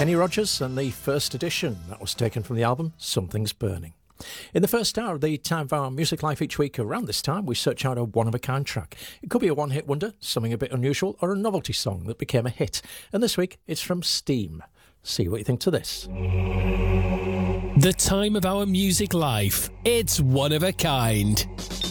Kenny Rogers and the first edition. That was taken from the album Something's Burning. In the first hour of the Time of Our Music Life each week around this time, we search out a one-of-a-kind track. It could be a one-hit wonder, something a bit unusual, or a novelty song that became a hit. And this week, it's from Steam. See what you think to this. The Time of Our Music Life. It's one of a kind.